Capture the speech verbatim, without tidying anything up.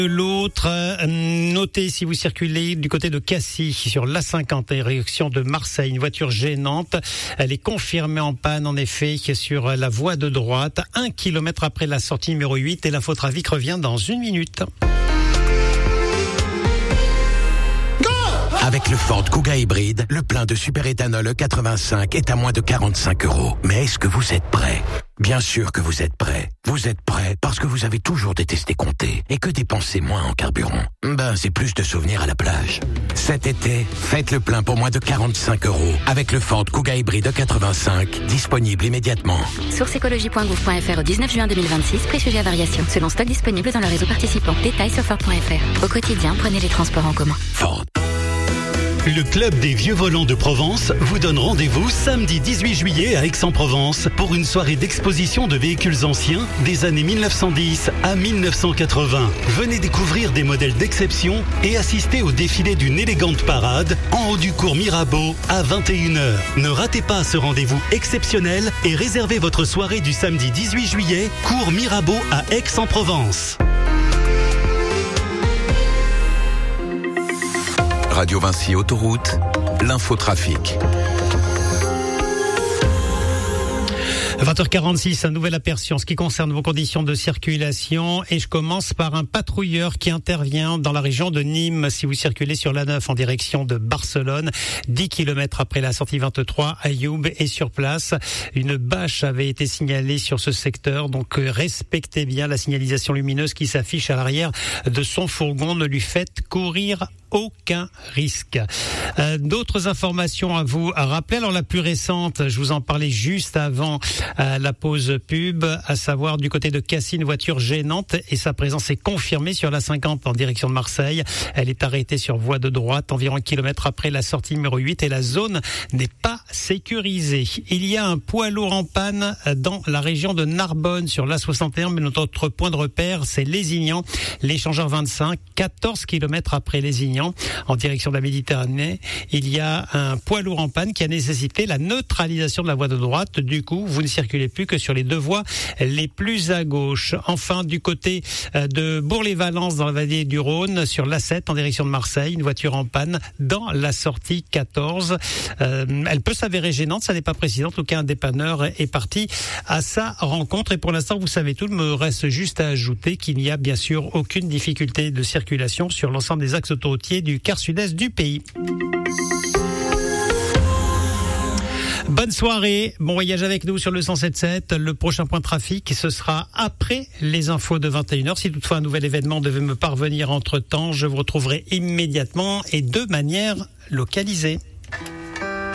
L'autre, euh, notez si vous circulez du côté de Cassis sur l'A cinquante, direction de Marseille, une voiture gênante. Elle est confirmée en panne en effet sur la voie de droite, un kilomètre après la sortie numéro huit, et l'infotrafic revient dans une minute. Avec le Ford Kuga hybride, le plein de superéthanol E quatre-vingt-cinq est à moins de quarante-cinq euros. Mais est-ce que vous êtes prêts ? Bien sûr que vous êtes prêts. Vous êtes prêts parce que vous avez toujours détesté compter et que dépenser moins en carburant, ben c'est plus de souvenirs à la plage. Cet été, faites le plein pour moins de quarante-cinq euros avec le Ford Kuga hybride E quatre-vingt-cinq, disponible immédiatement. Source écologie point gouv point f r au dix-neuf juin deux mille vingt-six, prix sujet à variation, selon stock disponible dans le réseau participant. Détails sur Ford point f r. Au quotidien, prenez les transports en commun. Ford. Le Club des Vieux Volants de Provence vous donne rendez-vous samedi dix-huit juillet à Aix-en-Provence pour une soirée d'exposition de véhicules anciens des années mille neuf cent dix à mille neuf cent quatre-vingts. Venez découvrir des modèles d'exception et assister au défilé d'une élégante parade en haut du cours Mirabeau à vingt et une heures. Ne ratez pas ce rendez-vous exceptionnel et réservez votre soirée du samedi dix-huit juillet, cours Mirabeau à Aix-en-Provence. Radio Vinci Autoroute, l'infotrafic. vingt heures quarante-six, un nouvel aperçu en ce qui concerne vos conditions de circulation, et je commence par un patrouilleur qui intervient dans la région de Nîmes. Si vous circulez sur l'A neuf en direction de Barcelone, dix kilomètres après la sortie vingt-trois, Ayoub est sur place. Une bâche avait été signalée sur ce secteur, donc respectez bien la signalisation lumineuse qui s'affiche à l'arrière de son fourgon. Ne lui faites courir aucun risque. Euh, d'autres informations à vous à rappeler. Alors la plus récente, je vous en parlais juste avant euh, la pause pub, à savoir du côté de Cassis, une voiture gênante, et sa présence est confirmée sur l'A cinquante en direction de Marseille. Elle est arrêtée sur voie de droite, environ un kilomètre après la sortie numéro huit, et la zone n'est pas sécurisée. Il y a un poids lourd en panne dans la région de Narbonne sur l'A soixante et un, mais notre point de repère, c'est Lézignan, l'échangeur vingt-cinq, quatorze kilomètres après Lézignan. En direction de la Méditerranée, il y a un poids lourd en panne qui a nécessité la neutralisation de la voie de droite. Du coup, vous ne circulez plus que sur les deux voies les plus à gauche. Enfin, du côté de Bourg-les-Valences, dans la vallée du Rhône, sur l'A sept en direction de Marseille, une voiture en panne dans la sortie quatorze. Euh, elle peut s'avérer gênante, ça n'est pas précisé. En tout cas, un dépanneur est parti à sa rencontre. Et pour l'instant, vous savez tout. Il me reste juste à ajouter qu'il n'y a bien sûr aucune difficulté de circulation sur l'ensemble des axes autoroutiers du quart sud-est du pays. Bonne soirée, bon voyage avec nous sur le cent sept sept. Le prochain point de trafic, ce sera après les infos de vingt et une heures. Si toutefois un nouvel événement devait me parvenir entre-temps, je vous retrouverai immédiatement et de manière localisée.